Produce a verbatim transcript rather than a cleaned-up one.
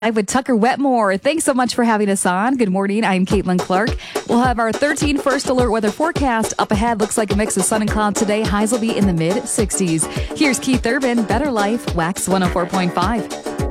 I'm with Tucker Wetmore. Thanks so much for having us on. Good morning. I'm Caitlin Clark. We'll have our thirteen first alert weather forecast up ahead. Looks like a mix of sun and cloud today. Highs will be in the mid sixties. Here's Keith Urban, Better Life, Wax one oh four point five.